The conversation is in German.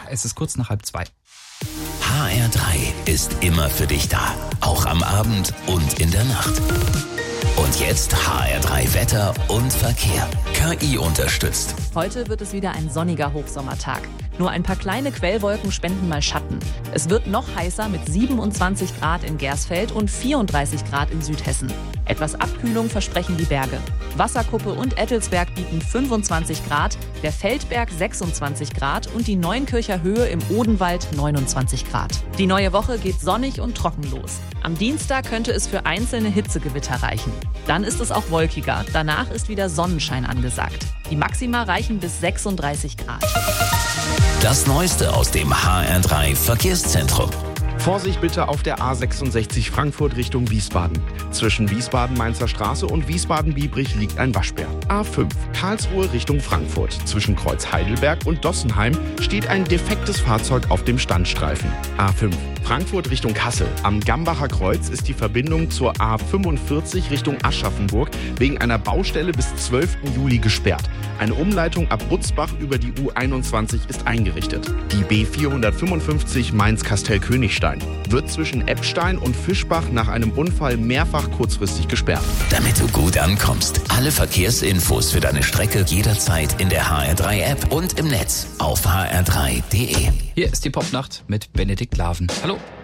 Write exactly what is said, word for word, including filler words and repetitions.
Es ist kurz nach halb zwei. H R drei ist immer für dich da. Auch am Abend und in der Nacht. Und jetzt H R drei Wetter und Verkehr. K I unterstützt. Heute wird es wieder ein sonniger Hochsommertag. Nur ein paar kleine Quellwolken spenden mal Schatten. Es wird noch heißer mit siebenundzwanzig Grad in Gersfeld und vierunddreißig Grad in Südhessen. Etwas Abkühlung versprechen die Berge. Wasserkuppe und Ettelsberg bieten fünfundzwanzig Grad, der Feldberg sechsundzwanzig Grad und die Neunkircher Höhe im Odenwald neunundzwanzig Grad. Die neue Woche geht sonnig und trocken los. Am Dienstag könnte es für einzelne Hitzegewitter reichen. Dann ist es auch wolkiger. Danach ist wieder Sonnenschein angesagt. Die Maxima reichen bis sechsunddreißig Grad. Das Neueste aus dem H R drei Verkehrszentrum. Vorsicht bitte auf der A sechsundsechzig Frankfurt Richtung Wiesbaden. Zwischen Wiesbaden-Mainzer Straße und Wiesbaden-Biebrich liegt ein Waschbär. A fünf Karlsruhe Richtung Frankfurt. Zwischen Kreuz Heidelberg und Dossenheim steht ein defektes Fahrzeug auf dem Standstreifen. A fünf Frankfurt Richtung Kassel. Am Gambacher Kreuz ist die Verbindung zur A fünfundvierzig Richtung Aschaffenburg wegen einer Baustelle bis zwölften Juli gesperrt. Eine Umleitung ab Butzbach über die U einundzwanzig ist eingerichtet. Die B vierhundertfünfundfünfzig Mainz-Kastel-Königstein wird zwischen Eppstein und Fischbach nach einem Unfall mehrfach kurzfristig gesperrt. Damit du gut ankommst. Alle Verkehrsinfos für deine Strecke jederzeit in der H R drei App und im Netz auf h r drei punkt d e. Hier ist die Popnacht mit Benedikt Laven. Hallo.